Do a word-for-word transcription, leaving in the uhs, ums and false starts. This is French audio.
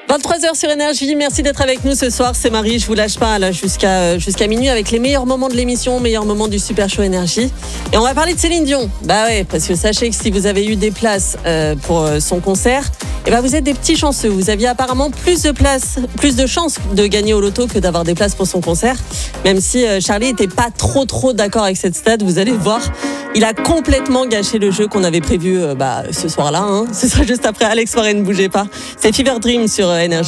vingt-trois heures sur Énergie, merci d'être avec nous ce soir, c'est Marie, je vous lâche pas là jusqu'à, jusqu'à minuit avec les meilleurs moments de l'émission, meilleurs moments du Super Show Énergie. Et on va parler de Céline Dion. Bah ouais, parce que sachez que si vous avez eu des places euh, pour euh, son concert, et bah vous êtes des petits chanceux. Vous aviez apparemment plus de places, plus de chances de gagner au loto que d'avoir des places pour son concert. Même si euh, Charlie était pas trop trop d'accord avec cette stat, vous allez voir. Il a complètement gâché le jeu qu'on avait prévu euh, bah, ce soir-là. Hein. Ce sera juste après Alex Warren, ne bougez pas. C'est Fever Dream sur euh, Énergie.